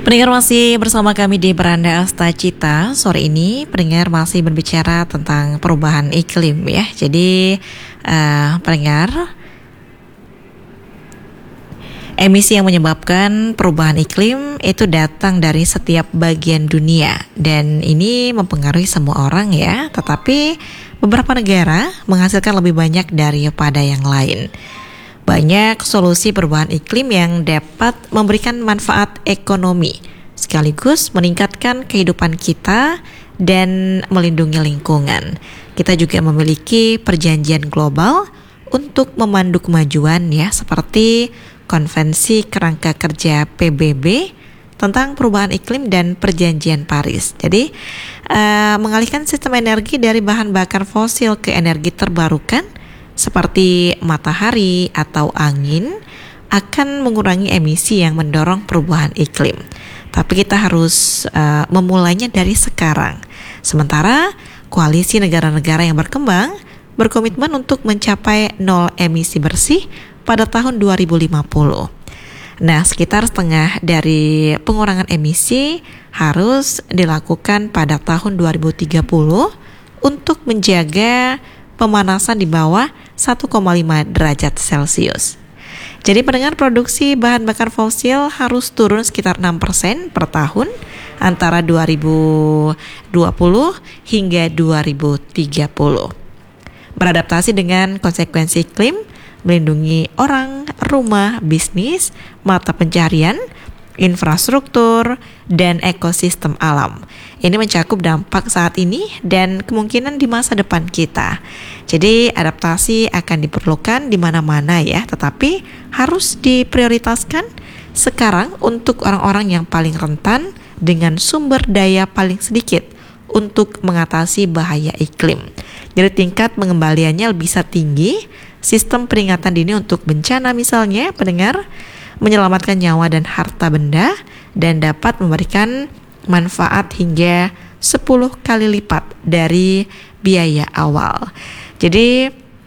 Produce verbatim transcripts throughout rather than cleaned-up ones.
Pendengar masih bersama kami di Beranda Asta Cita. Sore ini pendengar masih berbicara tentang perubahan iklim ya. Jadi uh, pendengar, emisi yang menyebabkan perubahan iklim itu datang dari setiap bagian dunia dan ini mempengaruhi semua orang ya. Tetapi beberapa negara menghasilkan lebih banyak daripada yang lain. Banyak solusi perubahan iklim yang dapat memberikan manfaat ekonomi, sekaligus meningkatkan kehidupan kita dan melindungi lingkungan. Kita juga memiliki perjanjian global untuk memandu kemajuan ya, seperti Konvensi Kerangka Kerja P B B tentang perubahan iklim dan Perjanjian Paris. Jadi uh, mengalihkan sistem energi dari bahan bakar fosil ke energi terbarukan seperti matahari atau angin akan mengurangi emisi yang mendorong perubahan iklim. Tapi kita harus uh, memulainya dari sekarang. Sementara koalisi negara-negara yang berkembang berkomitmen untuk mencapai nol emisi bersih pada tahun dua ribu lima puluh. Nah, sekitar setengah dari pengurangan emisi harus dilakukan pada tahun dua ribu tiga puluh untuk menjaga pemanasan di bawah satu koma lima derajat Celcius. Jadi pendengar, produksi bahan bakar fosil harus turun sekitar enam persen per tahun antara dua ribu dua puluh hingga dua ribu tiga puluh. Beradaptasi dengan konsekuensi iklim, melindungi orang, rumah, bisnis, mata pencarian, infrastruktur, dan ekosistem alam. Ini mencakup dampak saat ini dan kemungkinan di masa depan kita. Jadi adaptasi akan diperlukan di mana-mana ya, tetapi harus diprioritaskan sekarang untuk orang-orang yang paling rentan dengan sumber daya paling sedikit untuk mengatasi bahaya iklim. Jadi tingkat pengembaliannya bisa tinggi, sistem peringatan dini untuk bencana misalnya, pendengar, menyelamatkan nyawa dan harta benda dan dapat memberikan manfaat hingga sepuluh kali lipat dari biaya awal. Jadi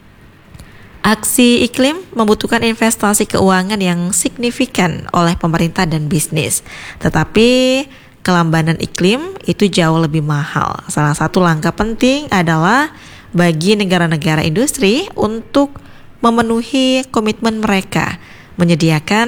aksi iklim membutuhkan investasi keuangan yang signifikan oleh pemerintah dan bisnis. Tetapi kelambanan iklim itu jauh lebih mahal. Salah satu langkah penting adalah bagi negara-negara industri untuk memenuhi komitmen mereka, menyediakan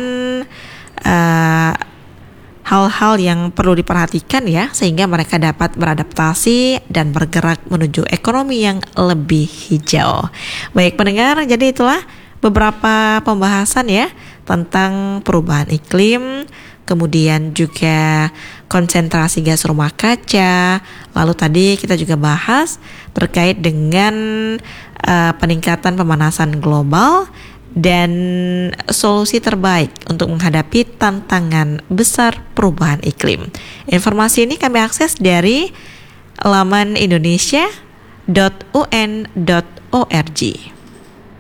uh, hal-hal yang perlu diperhatikan ya, sehingga mereka dapat beradaptasi dan bergerak menuju ekonomi yang lebih hijau. Baik pendengar, jadi itulah beberapa pembahasan ya tentang perubahan iklim, kemudian juga konsentrasi gas rumah kaca. Lalu tadi kita juga bahas terkait dengan uh, peningkatan pemanasan global dan solusi terbaik untuk menghadapi tantangan besar perubahan iklim. Informasi ini kami akses dari laman indonesia dot u n dot org.